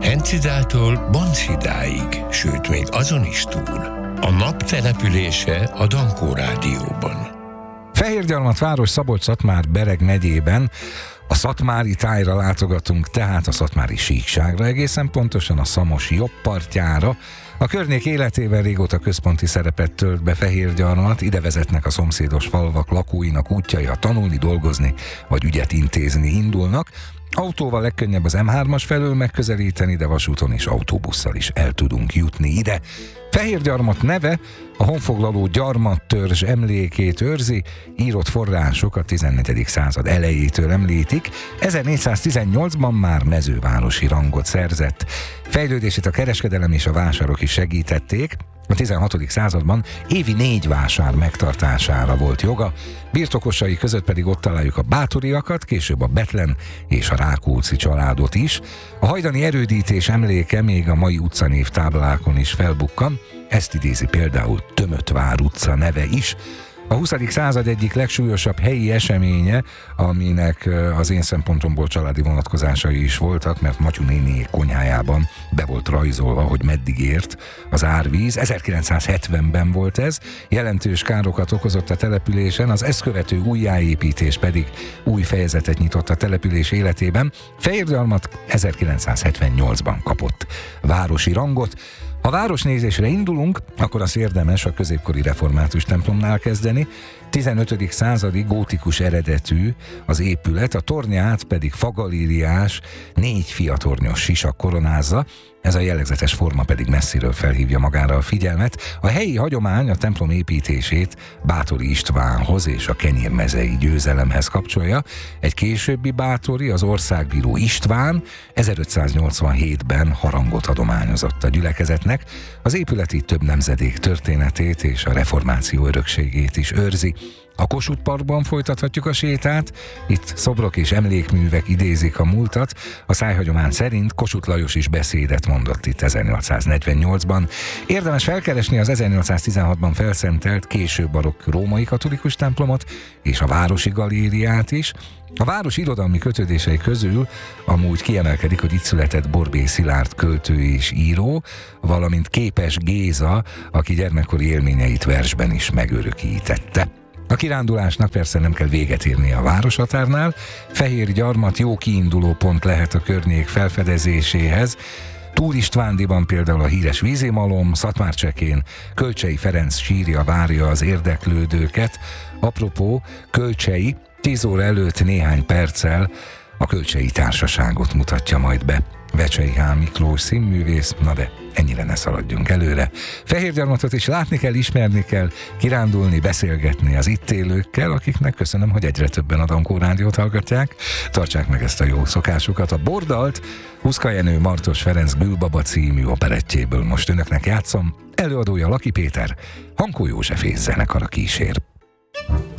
Encidától Bonsidáig, sőt még azon is túl. A nap települése a Dankó Rádióban. Fehérgyarmat város Szabolcs-Szatmár Bereg megyében. A szatmári tájra látogatunk, tehát a szatmári síkságra, egészen pontosan a Szamos jobb partjára. A környék életében régóta központi szerepet tölt be Fehérgyarmat, ide vezetnek a szomszédos falvak lakóinak útjai, ha tanulni, dolgozni vagy ügyet intézni indulnak. Autóval legkönnyebb az M3-as felől megközelíteni, de vasúton és autóbusszal is el tudunk jutni ide. Fehérgyarmat neve a honfoglaló gyarmattörzs emlékét őrzi, írott források a 14. század elejétől említik, 1418-ban már mezővárosi rangot szerzett. Fejlődését a kereskedelem és a vásárok is segítették, a 16. században évi 4 vásár megtartására volt joga, birtokosai között pedig ott találjuk a Báthoryakat, később a Bethlen és a Rákóczi családot is. A hajdani erődítés emléke még a mai utcanév táblákon is felbukkan, ezt idézi például Tömötvár utca neve is. A 20. század egyik legsúlyosabb helyi eseménye, aminek az én szempontomból családi vonatkozásai is voltak, mert Matyú néni konyhájában be volt rajzolva, hogy meddig ért az árvíz. 1970-ben volt ez, jelentős károkat okozott a településen, az ezt követő újjáépítés pedig új fejezetet nyitott a település életében. Fehérgyarmat 1978-ban kapott városi rangot. Ha városnézésre indulunk, akkor az érdemes a középkori református templomnál kezdeni. 15. századi gótikus eredetű az épület, a tornyát pedig fagalériás, 4 fiatornyos sisak koronázza, ez a jellegzetes forma pedig messziről felhívja magára a figyelmet. A helyi hagyomány a templom építését Báthory Istvánhoz és a kenyérmezei győzelemhez kapcsolja. Egy későbbi báthori, az országbíró István 1587-ben harangot adományozott a gyülekezetnek. Az épület itt több nemzedék történetét és a reformáció örökségét is őrzi. A Kossuth Parkban folytathatjuk a sétát, itt szobrok és emlékművek idézik a múltat. A szájhagyomány szerint Kossuth Lajos is beszédet mondott itt 1848-ban. Érdemes felkeresni az 1816-ban felszentelt később barokk római katolikus templomot és a Városi Galériát is. A város irodalmi kötődései közül amúgy kiemelkedik, hogy itt született Borbély Szilárd költő és író, valamint Képes Géza, aki gyermekkori élményeit versben is megörökítette. A kirándulásnak persze nem kell véget érnie a városhatárnál, Fehérgyarmat jó kiinduló pont lehet a környék felfedezéséhez. Túl Istvándiban például a híres vízimalom, Szatmárcsekén Kölcsey Ferenc sírja várja az érdeklődőket. Apropó, Kölcsey 10 óra előtt néhány perccel a Kölcseyi Társaságot mutatja majd be. Vecsey H. Miklós színművész, na de ennyire ne szaladjunk előre. Fehérgyarmatot is látni kell, ismerni kell, kirándulni, beszélgetni az itt élőkkel, akiknek köszönöm, hogy egyre többen a Dankó Rádiót hallgatják. Tartsák meg ezt a jó szokásukat. A Bordalt Huszka Jenő Martos Ferenc Gülbaba című operettjéből most önöknek játszom. Előadója Laki Péter, Hankó József és zenekara kísér.